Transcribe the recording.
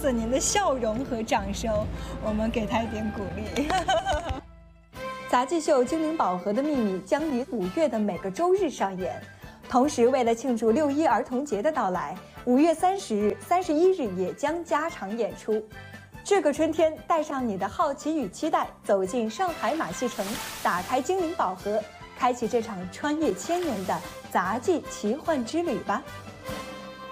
色您的笑容和掌声，我们给他一点鼓励。杂技秀《精灵宝盒的秘密》将于5月的每个周日上演。同时，为了庆祝6·1儿童节的到来，5月30日、31日也将加场演出。这个春天，带上你的好奇与期待，走进上海马戏城，打开精灵宝盒，开启这场穿越千年的杂技奇幻之旅吧。